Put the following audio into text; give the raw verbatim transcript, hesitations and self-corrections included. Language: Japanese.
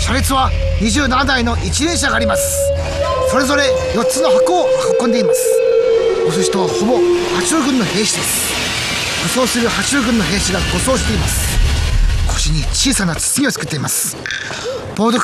車列はにじゅうななだいの一輪車があります。それぞれよっつの箱を運んでいます。お寿司とはほぼ八郎軍の兵士です。武装する八郎軍の兵士が護送しています。腰に小さな包みを作っています。冒涜